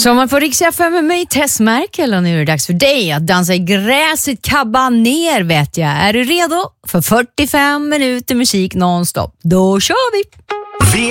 Så man får Rix FM med mig, Tess Merkel, och nu är det dags för dig att dansa i gräset, kabba ner, vet jag. Är du redo för 45 minuter musik nonstop? Då kör vi!